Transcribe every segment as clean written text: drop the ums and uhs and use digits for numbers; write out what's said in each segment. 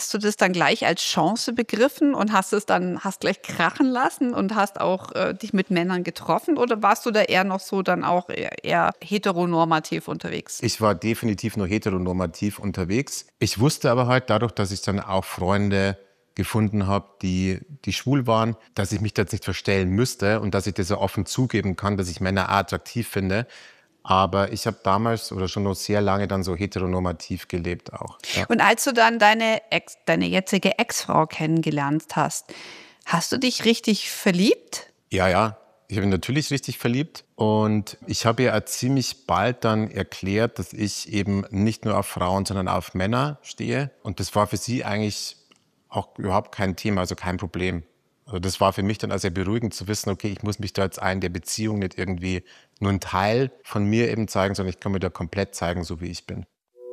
Hast du das dann gleich als Chance begriffen und hast gleich krachen lassen und hast auch dich mit Männern getroffen? Oder warst du da eher noch so dann auch eher heteronormativ unterwegs? Ich war definitiv nur heteronormativ unterwegs. Ich wusste aber halt dadurch, dass ich dann auch Freunde gefunden habe, die schwul waren, dass ich mich da jetzt nicht verstellen müsste und dass ich das so offen zugeben kann, dass ich Männer attraktiv finde. Aber ich habe damals oder schon noch sehr lange dann so heteronormativ gelebt auch. Ja. Und als du dann deine jetzige Ex-Frau kennengelernt hast du dich richtig verliebt? Ja. Ich habe mich natürlich richtig verliebt und ich habe ihr ziemlich bald dann erklärt, dass ich eben nicht nur auf Frauen, sondern auf Männer stehe. Und das war für sie eigentlich auch überhaupt kein Thema, also kein Problem. Also das war für mich dann auch sehr beruhigend zu wissen, okay, ich muss mich da jetzt in der Beziehung nicht irgendwie nur einen Teil von mir eben zeigen, sondern ich kann mir da komplett zeigen, so wie ich bin.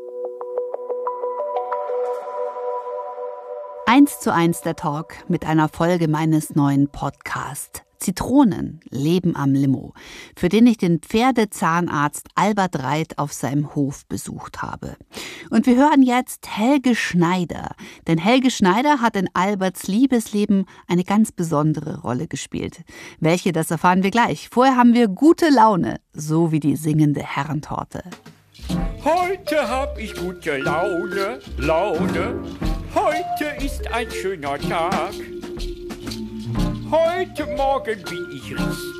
1:1 der Talk mit einer Folge meines neuen Podcasts. Zitronen leben am Limo, für den ich den Pferdezahnarzt Albert Reit auf seinem Hof besucht habe. Und wir hören jetzt Helge Schneider, denn Helge Schneider hat in Alberts Liebesleben eine ganz besondere Rolle gespielt. Welche, das erfahren wir gleich. Vorher haben wir gute Laune, so wie die singende Herrentorte. Heute hab ich gute Laune. Heute ist ein schöner Tag. Heute Morgen bin ich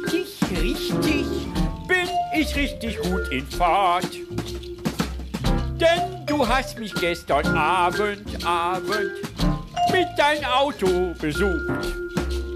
richtig gut in Fahrt. Denn du hast mich gestern Abend mit deinem Auto besucht.